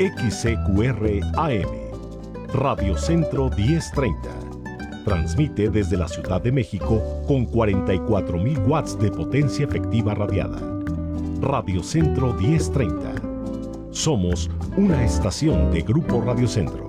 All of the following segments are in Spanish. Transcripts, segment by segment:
XCQR AM, Radio Centro 1030. Transmite desde la Ciudad de México con 44,000 watts de potencia efectiva radiada. Radio Centro 1030. Somos una estación de Grupo Radio Centro.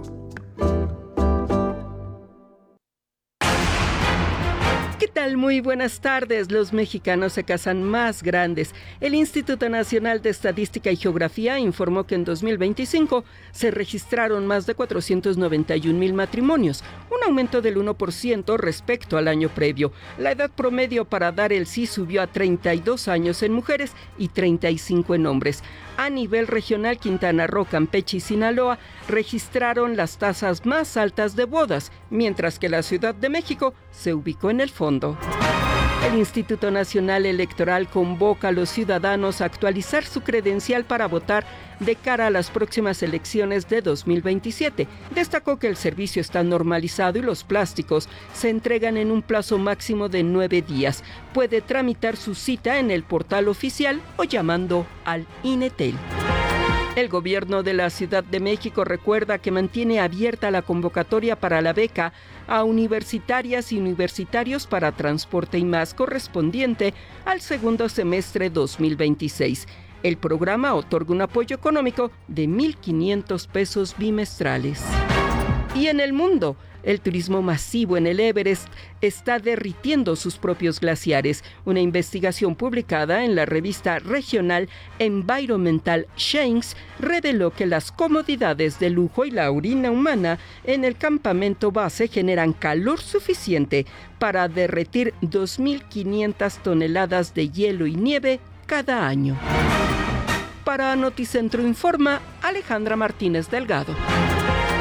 Muy buenas tardes. Los mexicanos se casan más grandes. El Instituto Nacional de Estadística y Geografía informó que en 2025 se registraron más de 491,000 matrimonios, un aumento del 1% respecto al año previo. La edad promedio para dar el sí subió a 32 años en mujeres y 35 en hombres. A nivel regional, Quintana Roo, Campeche y Sinaloa registraron las tasas más altas de bodas, mientras que la Ciudad de México se ubicó en el fondo. El Instituto Nacional Electoral convoca a los ciudadanos a actualizar su credencial para votar de cara a las próximas elecciones de 2027. Destacó que el servicio está normalizado y los plásticos se entregan en un plazo máximo de 9 días. Puede tramitar su cita en el portal oficial o llamando al INETEL. El gobierno de la Ciudad de México recuerda que mantiene abierta la convocatoria para la beca a universitarias y universitarios para transporte y más correspondiente al segundo semestre 2026. El programa otorga un apoyo económico de 1,500 pesos bimestrales. Y en el mundo, el turismo masivo en el Everest está derritiendo sus propios glaciares. Una investigación publicada en la revista regional Environmental Change reveló que las comodidades de lujo y la orina humana en el campamento base generan calor suficiente para derretir 2,500 toneladas de hielo y nieve cada año. Para Noticentro Informa, Alejandra Martínez Delgado.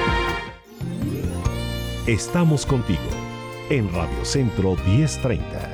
Estamos contigo en Radio Centro 1030.